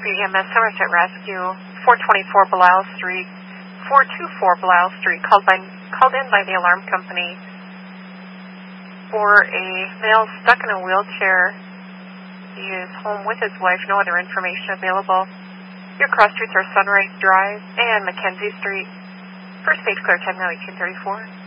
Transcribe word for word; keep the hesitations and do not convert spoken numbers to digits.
Street E M S Somerset Rescue, four twenty-four Belial Street, four twenty-four Belial Street, called by called in by the alarm company for a male stuck in a wheelchair. He is home with his wife, no other information available. Your cross streets are Sunrise Drive and Mackenzie Street. First page clear, ten now eighteen thirty-four.